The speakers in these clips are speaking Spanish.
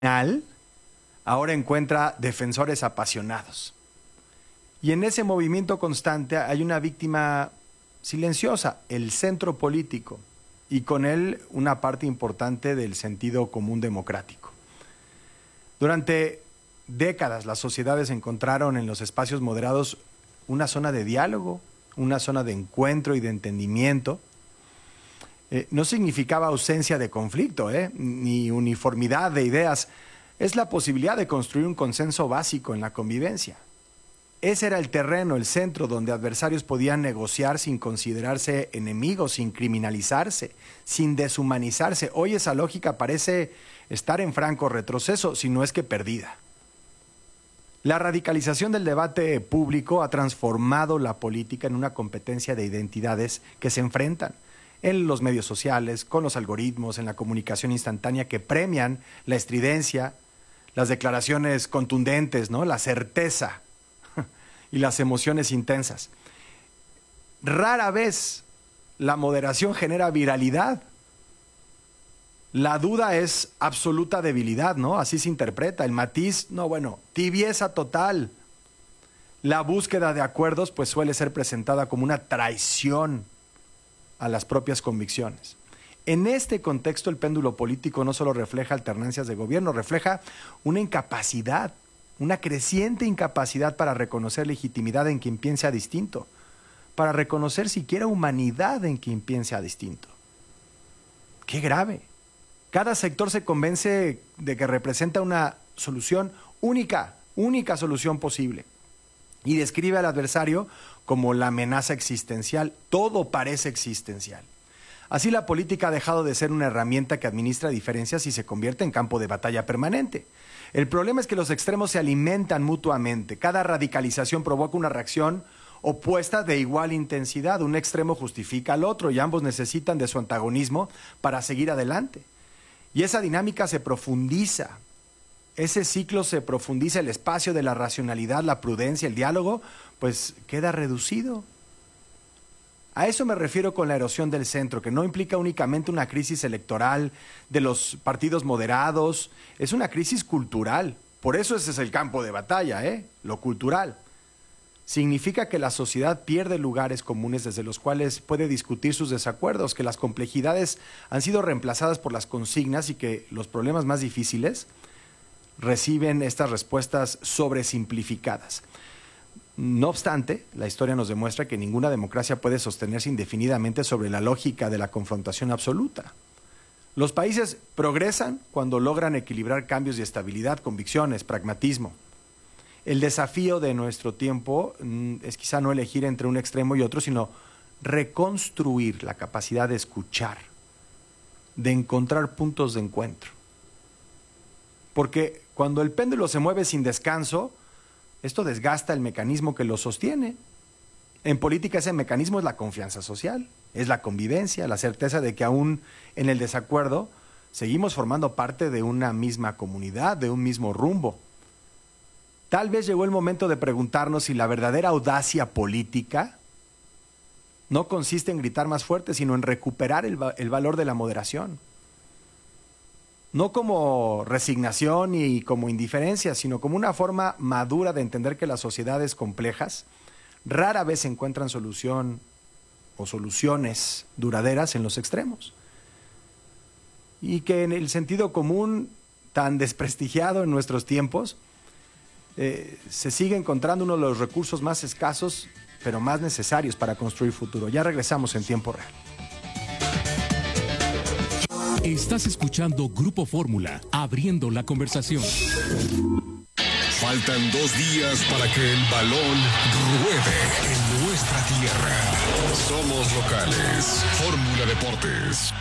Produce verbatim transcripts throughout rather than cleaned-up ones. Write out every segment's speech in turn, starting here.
ahora encuentra defensores apasionados. Y en ese movimiento constante hay una víctima silenciosa, el centro político, y con él una parte importante del sentido común democrático. Durante décadas las sociedades encontraron en los espacios moderados una zona de diálogo, una zona de encuentro y de entendimiento. Eh, no significaba ausencia de conflicto, ¿eh? ni uniformidad de ideas. Es la posibilidad de construir un consenso básico en la convivencia. Ese era el terreno, el centro, donde adversarios podían negociar sin considerarse enemigos, sin criminalizarse, sin deshumanizarse. Hoy esa lógica parece estar en franco retroceso, si no es que perdida. La radicalización del debate público ha transformado la política en una competencia de identidades que se enfrentan en los medios sociales, con los algoritmos, en la comunicación instantánea que premian la estridencia, las declaraciones contundentes, ¿no? La certeza y las emociones intensas. Rara vez la moderación genera viralidad. La duda es absoluta debilidad, ¿no? Así se interpreta. El matiz, no, bueno, tibieza total. La búsqueda de acuerdos, pues suele ser presentada como una traición a las propias convicciones. En este contexto, el péndulo político no solo refleja alternancias de gobierno, refleja una incapacidad, una creciente incapacidad para reconocer legitimidad en quien piensa distinto, para reconocer siquiera humanidad en quien piensa distinto. ¡Qué grave! Cada sector se convence de que representa una solución única, única solución posible, y describe al adversario como la amenaza existencial. Todo parece existencial. Así la política ha dejado de ser una herramienta que administra diferencias y se convierte en campo de batalla permanente. El problema es que los extremos se alimentan mutuamente. Cada radicalización provoca una reacción opuesta de igual intensidad. Un extremo justifica al otro y ambos necesitan de su antagonismo para seguir adelante. Y esa dinámica se profundiza. Ese ciclo se profundiza, el espacio de la racionalidad, la prudencia, el diálogo, pues queda reducido. A eso me refiero con la erosión del centro, que no implica únicamente una crisis electoral de los partidos moderados, es una crisis cultural. Por eso ese es el campo de batalla, ¿eh? Lo cultural. Significa que la sociedad pierde lugares comunes desde los cuales puede discutir sus desacuerdos, que las complejidades han sido reemplazadas por las consignas y que los problemas más difíciles reciben estas respuestas sobresimplificadas. No obstante, la historia nos demuestra que ninguna democracia puede sostenerse indefinidamente sobre la lógica de la confrontación absoluta. Los países progresan cuando logran equilibrar cambios de estabilidad, convicciones, pragmatismo. El desafío de nuestro tiempo mm, es quizá no elegir entre un extremo y otro, sino reconstruir la capacidad de escuchar, de encontrar puntos de encuentro. Porque cuando el péndulo se mueve sin descanso, esto desgasta el mecanismo que lo sostiene. En política ese mecanismo es la confianza social, es la convivencia, la certeza de que aún en el desacuerdo seguimos formando parte de una misma comunidad, de un mismo rumbo. Tal vez llegó el momento de preguntarnos si la verdadera audacia política no consiste en gritar más fuerte, sino en recuperar el, el valor de la moderación. No como resignación y como indiferencia, sino como una forma madura de entender que las sociedades complejas rara vez encuentran solución o soluciones duraderas en los extremos. Y que en el sentido común, tan desprestigiado en nuestros tiempos, eh, se sigue encontrando uno de los recursos más escasos, pero más necesarios para construir futuro. Ya regresamos en tiempo real. Estás escuchando Grupo Fórmula, abriendo la conversación. Faltan dos días para que el balón ruede en nuestra tierra. Somos locales. Fórmula Deportes.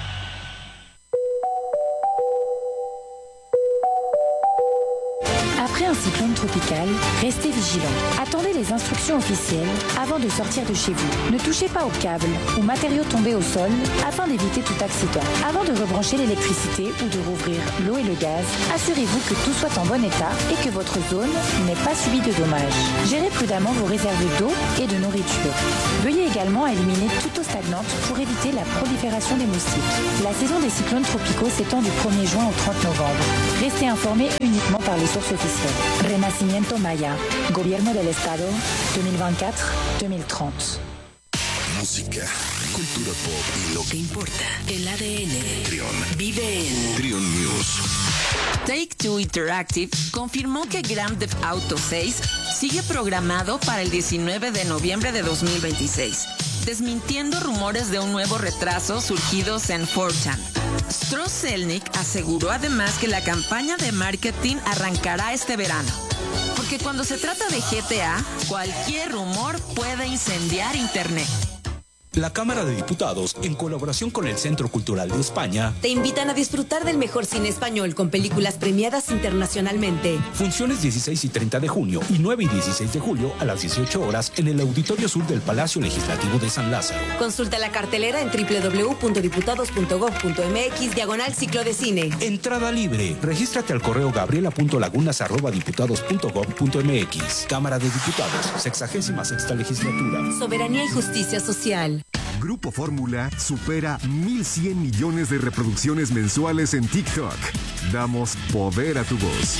Après un cyclone tropical, restez vigilants. Attendez les instructions officielles avant de sortir de chez vous. Ne touchez pas aux câbles ou matériaux tombés au sol afin d'éviter tout accident. Avant de rebrancher l'électricité ou de rouvrir l'eau et le gaz, assurez-vous que tout soit en bon état et que votre zone n'ait pas subi de dommages. Gérez prudemment vos réserves d'eau et de nourriture. Veuillez également éliminer toute eau stagnante pour éviter la prolifération des moustiques. La saison des cyclones tropicaux s'étend du premier juin au trente novembre. Restez informés uniquement par les sources officielles. Renacimiento Maya, Gobierno del Estado, deux mille vingt-quatre à deux mille trente. Música, cultura pop y lo que importa. El A D N. Trion. Vive en Trion News. Take-Two Interactive confirmó que Grand Theft Auto seis sigue programado para el diecinueve de noviembre de dos mil veintiséis, desmintiendo rumores de un nuevo retraso surgidos en cuatro chan. Stross Zelnick aseguró además que la campaña de marketing arrancará este verano, porque cuando se trata de G T A, cualquier rumor puede incendiar Internet. La Cámara de Diputados, en colaboración con el Centro Cultural de España, te invitan a disfrutar del mejor cine español con películas premiadas internacionalmente. Funciones dieciséis y treinta de junio y nueve y dieciséis de julio a las dieciocho horas en el Auditorio Sur del Palacio Legislativo de San Lázaro. Consulta la cartelera en doble u doble u doble u punto diputados punto gob punto eme equis diagonal ciclo de cine. Entrada libre. Regístrate al correo gabriela punto lagunas arroba diputados punto gob punto eme equis. Cámara de Diputados, sexagésima sexta legislatura. Soberanía y justicia social. Grupo Fórmula supera mil cien millones de reproducciones mensuales en TikTok. Damos poder a tu voz.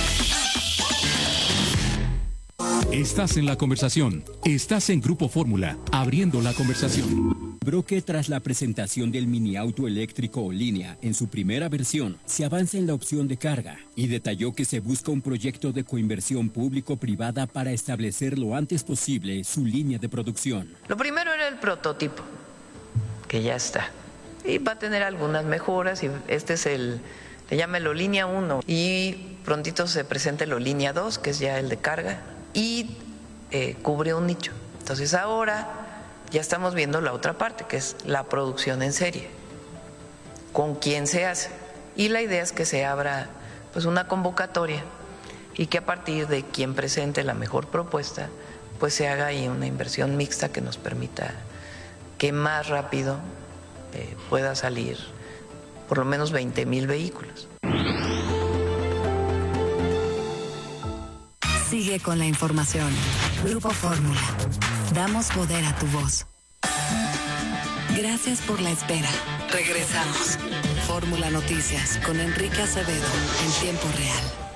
Estás en la conversación. Estás en Grupo Fórmula, abriendo la conversación. Broque, tras la presentación del mini auto eléctrico o línea en su primera versión, se avanza en la opción de carga y detalló que se busca un proyecto de coinversión público-privada para establecer lo antes posible su línea de producción. Lo primero era el prototipo, que ya está, y va a tener algunas mejoras, y este es el, le llámelo línea uno, y prontito se presenta el línea dos, que es ya el de carga, y eh, cubre un nicho. Entonces ahora ya estamos viendo la otra parte, que es la producción en serie, con quién se hace, y la idea es que se abra pues una convocatoria y que a partir de quien presente la mejor propuesta pues se haga ahí una inversión mixta que nos permita que más rápido eh, pueda salir por lo menos veinte mil vehículos. Sigue con la información. Grupo Fórmula. Damos poder a tu voz. Gracias por la espera. Regresamos. Fórmula Noticias con Enrique Acevedo en tiempo real.